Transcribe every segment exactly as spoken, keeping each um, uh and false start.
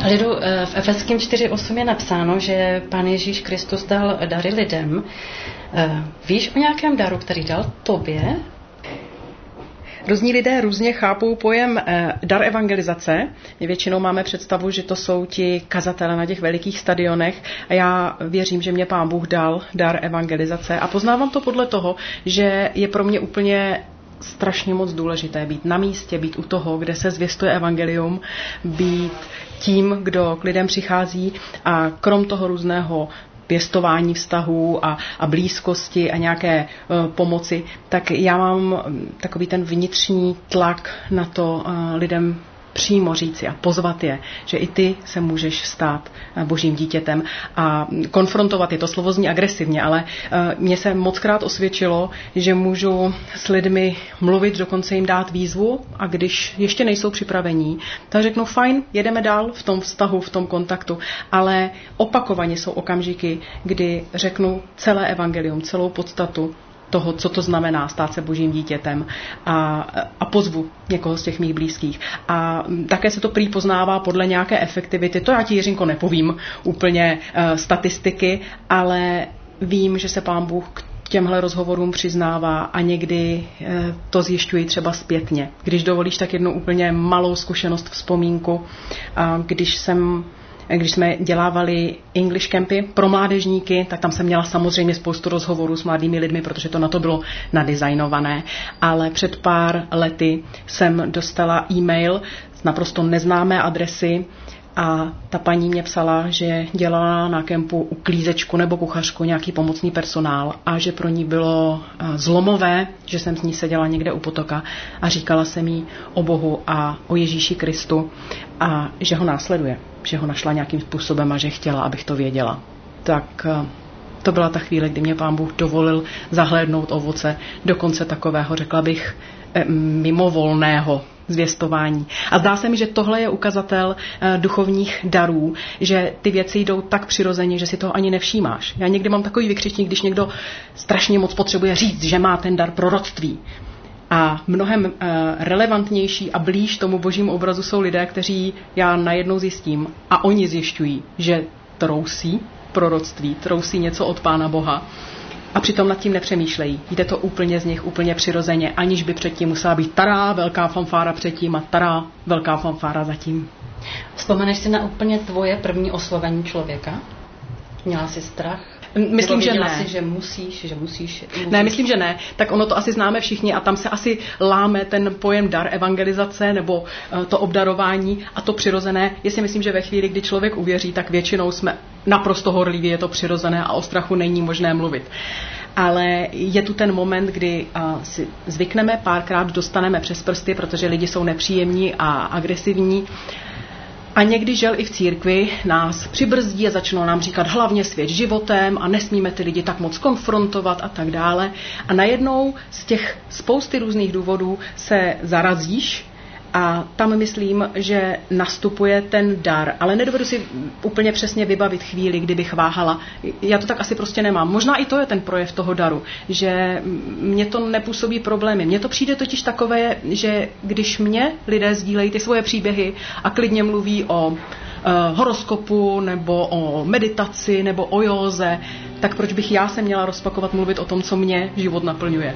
Lidu, v Efeským čtyři osm je napsáno, že Pán Ježíš Kristus dal dary lidem. Víš o nějakém daru, který dal tobě? Různí lidé různě chápou pojem eh, dar evangelizace. My většinou máme představu, že to jsou ti kazatelé na těch velikých stadionech a já věřím, že mě Pán Bůh dal dar evangelizace a poznávám to podle toho, že je pro mě úplně strašně moc důležité být na místě, být u toho, kde se zvěstuje evangelium, být tím, kdo k lidem přichází a krom toho různého pěstování vztahů a, a blízkosti a nějaké uh, pomoci, tak já mám takový ten vnitřní tlak na to uh, lidem přímo říci a pozvat je, že i ty se můžeš stát božím dítětem a konfrontovat je. To slovo zní agresivně, ale uh, mně se mockrát osvědčilo, že můžu s lidmi mluvit, dokonce jim dát výzvu a když ještě nejsou připravení, tak řeknu fajn, jedeme dál v tom vztahu, v tom kontaktu, ale opakovaně jsou okamžiky, kdy řeknu celé evangelium, celou podstatu toho, co to znamená stát se božím dítětem a, a pozvu někoho z těch mých blízkých. A také se to prý poznává podle nějaké efektivity. To já ti, Jiřinko, nepovím úplně uh, statistiky, ale vím, že se Pán Bůh k těmhle rozhovorům přiznává a někdy uh, to zjišťuji třeba zpětně. Když dovolíš, tak jednu úplně malou zkušenost, vzpomínku. Uh, když jsem Když jsme dělávali English campy pro mládežníky, tak tam jsem měla samozřejmě spoustu rozhovorů s mladými lidmi, protože to na to bylo nadizajnované. Ale před pár lety jsem dostala e-mail z naprosto neznámé adresy a ta paní mě psala, že dělala na kempu uklízečku nebo kuchařku, nějaký pomocný personál a že pro ní bylo zlomové, že jsem s ní seděla někde u potoka a říkala jsem jí o Bohu a o Ježíši Kristu a že ho následuje, že ho našla nějakým způsobem a že chtěla, abych to věděla. Tak to byla ta chvíle, kdy mě Pán Bůh dovolil zahlédnout ovoce dokonce takového, řekla bych, mimovolného zvěstování. A zdá se mi, že tohle je ukazatel uh, duchovních darů, že ty věci jdou tak přirozeně, že si toho ani nevšímáš. Já někdy mám takový vykřičník, když někdo strašně moc potřebuje říct, že má ten dar proroctví. A mnohem uh, relevantnější a blíž tomu božímu obrazu jsou lidé, kteří já najednou zjistím a oni zjišťují, že trousí proroctví, trousí něco od Pána Boha. A přitom nad tím nepřemýšlejí. Jde to úplně z nich, úplně přirozeně, aniž by předtím musela být tará, velká fanfára předtím a tará, velká fanfára zatím. Vzpomeneš si na úplně tvoje první oslovení člověka? Měla jsi strach? Myslím, že ne. Si, že musíš, že musíš, musíš. Ne, myslím, že ne. Tak ono to asi známe všichni a tam se asi láme ten pojem dar evangelizace nebo uh, to obdarování a to přirozené. Jestli myslím, že ve chvíli, kdy člověk uvěří, tak většinou jsme naprosto horliví, je to přirozené a o strachu není možné mluvit. Ale je tu ten moment, kdy uh, si zvykneme, párkrát dostaneme přes prsty, protože lidi jsou nepříjemní a agresivní. A někdy, žel, i v církvi nás přibrzdí a začnou nám říkat hlavně svět životem a nesmíme ty lidi tak moc konfrontovat a tak dále. A najednou z těch spousty různých důvodů se zarazíš a tam myslím, že nastupuje ten dar. Ale nedovedu si úplně přesně vybavit chvíli, kdybych váhala. Já to tak asi prostě nemám. Možná i to je ten projev toho daru, že mě to nepůsobí problémy. Mně to přijde totiž takové, že když mě lidé sdílejí ty svoje příběhy a klidně mluví o uh, horoskopu nebo o meditaci nebo o józe, tak proč bych já se měla rozpakovat mluvit o tom, co mě život naplňuje?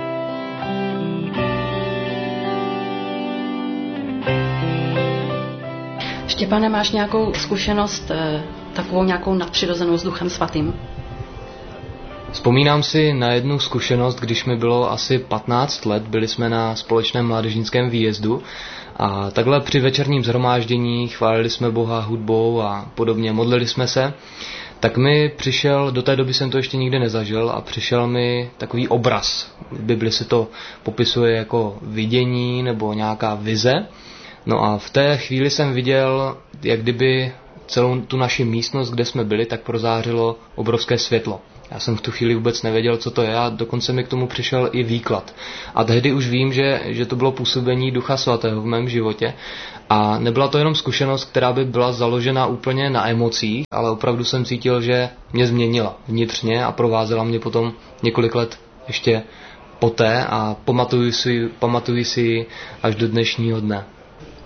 Štěpáne, máš nějakou zkušenost, takovou nějakou nadpřirozenou s Duchem Svatým? Vzpomínám si na jednu zkušenost, když mi bylo asi patnáct let, byli jsme na společném mládežnickém výjezdu a takhle při večerním shromáždění chválili jsme Boha hudbou a podobně, modlili jsme se. Tak mi přišel, do té doby jsem to ještě nikdy nezažil a přišel mi takový obraz. V Bibli se to popisuje jako vidění nebo nějaká vize. No a v té chvíli jsem viděl, jak kdyby celou tu naši místnost, kde jsme byli, tak prozářilo obrovské světlo. Já jsem v tu chvíli vůbec nevěděl, co to je a dokonce mi k tomu přišel i výklad. A tehdy už vím, že, že to bylo působení Ducha Svatého v mém životě. A nebyla to jenom zkušenost, která by byla založena úplně na emocích, ale opravdu jsem cítil, že mě změnila vnitřně a provázela mě potom několik let ještě poté a pamatuju si, pamatuju si až do dnešního dne.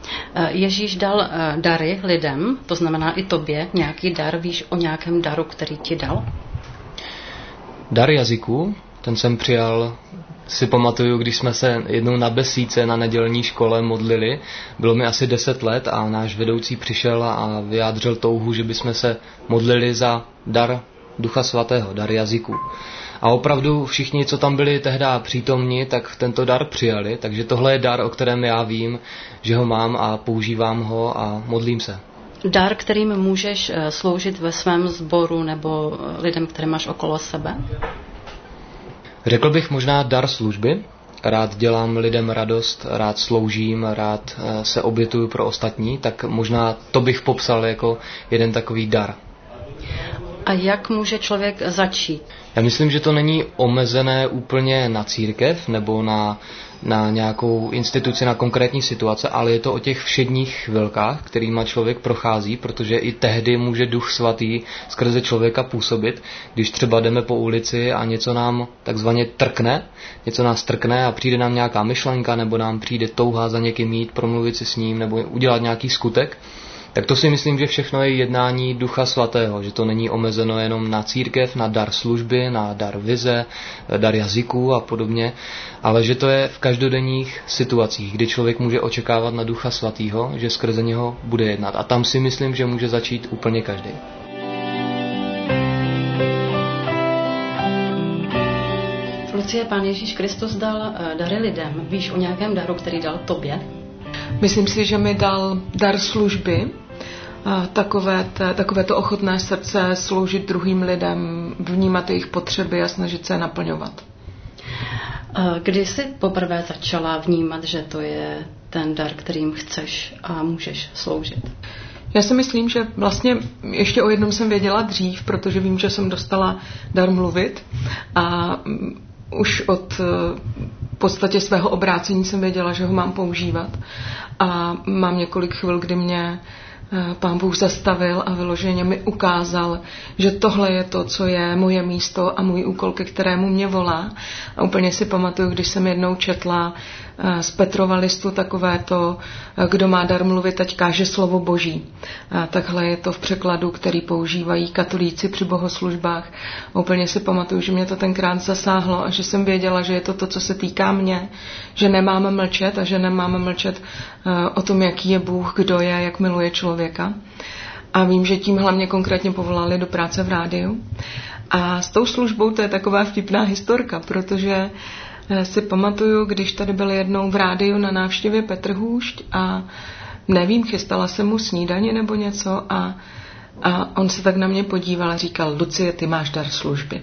Ježíš dal dary lidem, to znamená i tobě, nějaký dar, víš o nějakém daru, který ti dal? Dar jazyků, ten jsem přijal, si pamatuju, když jsme se jednou na besídce na nedělní škole modlili, bylo mi asi deset let a náš vedoucí přišel a vyjádřil touhu, že bychom se modlili za dar Ducha Svatého, dar jazyků. A opravdu všichni, co tam byli tehdy přítomni, tak tento dar přijali, takže tohle je dar, o kterém já vím, že ho mám a používám ho a modlím se. Dar, kterým můžeš sloužit ve svém sboru nebo lidem, které máš okolo sebe? Řekl bych možná dar služby. Rád dělám lidem radost, rád sloužím, rád se obětuju pro ostatní, tak možná to bych popsal jako jeden takový dar. A jak může člověk začít? Já myslím, že to není omezené úplně na církev nebo na, na nějakou instituci, na konkrétní situace, ale je to o těch všedních chvilkách, kterýma člověk prochází, protože i tehdy může Duch Svatý skrze člověka působit, když třeba jdeme po ulici a něco nám takzvaně trkne, něco nás trkne a přijde nám nějaká myšlenka nebo nám přijde touha za někým jít, promluvit si s ním nebo udělat nějaký skutek. Tak to si myslím, že všechno je jednání Ducha Svatého, že to není omezeno jenom na církev, na dar služby, na dar vize, dar jazyků a podobně, ale že to je v každodenních situacích, kdy člověk může očekávat na Ducha Svatého, že skrze něho bude jednat. A tam si myslím, že může začít úplně každý. Lucie, Pán Ježíš Kristus dal dary lidem. Víš o nějakém daru, který dal tobě? Myslím si, že mi dal dar služby, takové, te, takové to ochotné srdce sloužit druhým lidem, vnímat jejich potřeby a snažit se je naplňovat. Kdy jsi poprvé začala vnímat, že to je ten dar, kterým chceš a můžeš sloužit? Já si myslím, že vlastně ještě o jednom jsem věděla dřív, protože vím, že jsem dostala dar mluvit a už od v podstatě svého obrácení jsem věděla, že ho mám používat a mám několik chvil, kdy mě Pán Bůh zastavil a vyloženě mi ukázal, že tohle je to, co je moje místo a můj úkol, ke kterému mě volá. A úplně si pamatuju, když jsem jednou četla z Petrova listu takové to, kdo má dar mluvit, ať káže slovo Boží. A takhle je to v překladu, který používají katolíci při bohoslužbách. A úplně si pamatuju, že mě to tenkrát zasáhlo a že jsem věděla, že je to to, co se týká mě, že nemáme mlčet a že nemáme mlčet o tom, jaký je Bůh, kdo je, jak miluje člověka. A vím, že tím hlavně konkrétně povolali do práce v rádiu. A s tou službou to je taková vtipná historka, protože si pamatuju, když tady byl jednou v rádiu na návštěvě Petr Hůšť a nevím, chystala se mu snídaně nebo něco a, a on se tak na mě podíval a říkal: Lucie, ty máš dar služby.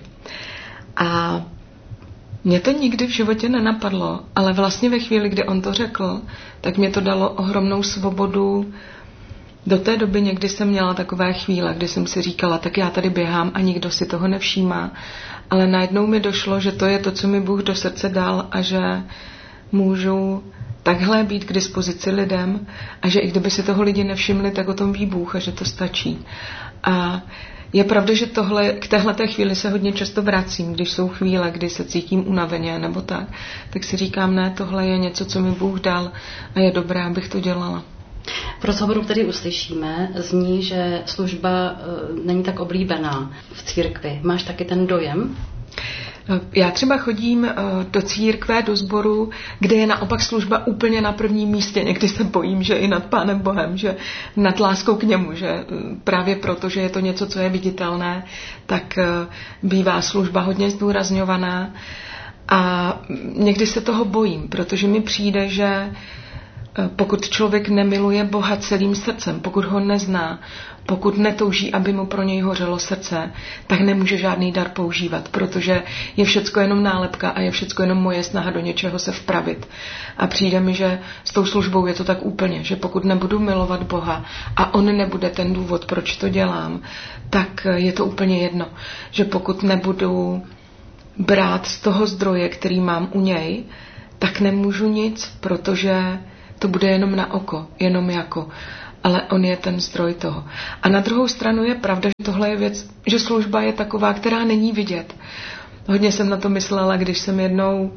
A mě to nikdy v životě nenapadlo, ale vlastně ve chvíli, kdy on to řekl, tak mě to dalo ohromnou svobodu. Do té doby někdy jsem měla takové chvíle, kdy jsem si říkala, tak já tady běhám a nikdo si toho nevšímá. Ale najednou mi došlo, že to je to, co mi Bůh do srdce dal a že můžu takhle být k dispozici lidem a že i kdyby si toho lidi nevšimli, tak o tom ví Bůh a že to stačí. A je pravda, že tohle, k téhleté chvíli se hodně často vracím, když jsou chvíle, kdy se cítím unaveně nebo tak, tak si říkám, ne, tohle je něco, co mi Bůh dal a je dobré, abych to dělala. V rozhovoru, který uslyšíme, zní, že služba není tak oblíbená v církvi. Máš taky ten dojem? Já třeba chodím do církve, do sboru, kde je naopak služba úplně na prvním místě. Někdy se bojím, že i nad Pánem Bohem, že nad láskou k němu, že právě proto, že je to něco, co je viditelné, tak bývá služba hodně zdůrazňovaná. A někdy se toho bojím, protože mi přijde, že pokud člověk nemiluje Boha celým srdcem, pokud ho nezná, pokud netouží, aby mu pro něj hořelo srdce, tak nemůže žádný dar používat, protože je všecko jenom nálepka a je všecko jenom moje snaha do něčeho se vpravit. A přijde mi, že s tou službou je to tak úplně, že pokud nebudu milovat Boha a on nebude ten důvod, proč to dělám, tak je to úplně jedno. Že pokud nebudu brát z toho zdroje, který mám u něj, tak nemůžu nic, protože to bude jenom na oko, jenom jako, ale on je ten zdroj toho. A na druhou stranu je pravda, že tohle je věc, že služba je taková, která není vidět. Hodně jsem na to myslela, když jsem jednou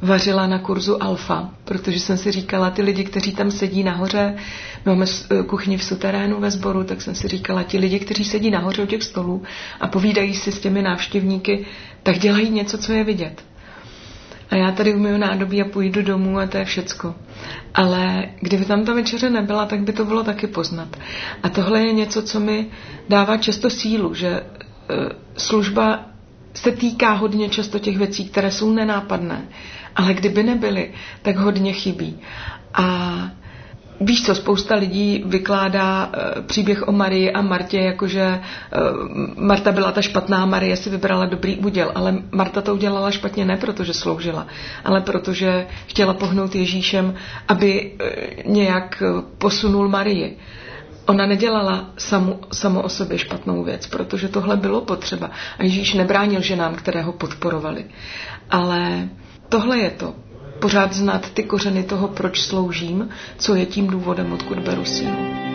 vařila na kurzu Alfa, protože jsem si říkala, ty lidi, kteří tam sedí nahoře, máme kuchyni v suterénu ve sboru, tak jsem si říkala, ti lidi, kteří sedí nahoře u těch stolů a povídají si s těmi návštěvníky, tak dělají něco, co je vidět. A já tady umyju nádobí a půjdu domů a to je všecko. Ale kdyby tam ta večeře nebyla, tak by to bylo taky poznat. A tohle je něco, co mi dává často sílu, že e, služba se týká hodně často těch věcí, které jsou nenápadné. Ale kdyby nebyly, tak hodně chybí. A víš co, spousta lidí vykládá e, příběh o Marii a Martě, jakože e, Marta byla ta špatná, Marie si vybrala dobrý úděl, ale Marta to udělala špatně ne protože sloužila, ale protože chtěla pohnout Ježíšem, aby e, nějak posunul Marii. Ona nedělala samu, samo o sobě špatnou věc, protože tohle bylo potřeba. A Ježíš nebránil ženám, které ho podporovali. Ale tohle je to. Pořád znát ty kořeny toho, proč sloužím, co je tím důvodem, odkud beru sílu.